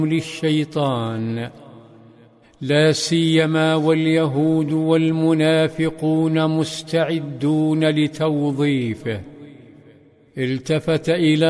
للشيطان، لا سيما واليهود والمنافقون مستعدون لتوظيفه. التفت إلى